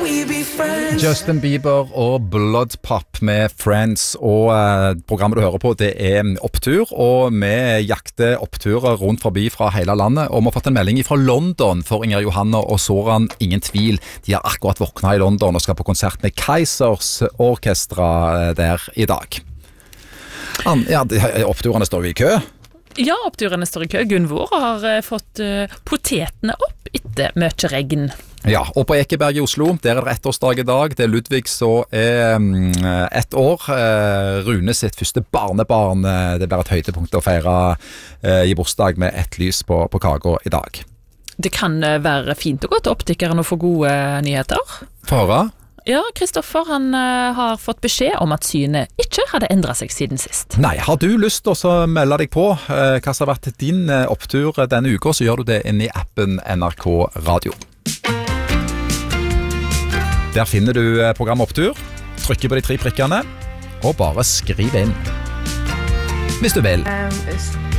Justin Bieber og Blood Pop med Friends, og programmet du hører på, det Opptur, og vi jakter oppturer rundt forbi fra hele landet, og vi har fått en melding fra London for Inger Johanna og Soran, ingen tvil. De har akkurat våknet i London og skal på konsert med Kaizers orkestra der i dag. Ja, oppturene står jo i kø. Ja, oppturene står i kø. Gunvor har fått potetene opp etter mye regn. Ja, og på Ekeberg i Oslo, der det ettårsdag i dag. Det Ludvig så 1 år. Rune sitt første barnebarn. Det blir et høydepunkt å feire i bursdag med et lys på kaka i dag. Det kan være fint å gå til optikeren og få gode nyheter. Få høre. Ja, Kristoffer han har fått beskjed om at synet ikke hadde endret seg siden sist. Nei, har du lyst til å melde deg på hva som har vært din opptur denne uka, så gjør du det inn i appen NRK Radio. Der finner du programmet Opptur, trykker på de 3 prikkene, og bare skriv inn. Hvis du vil.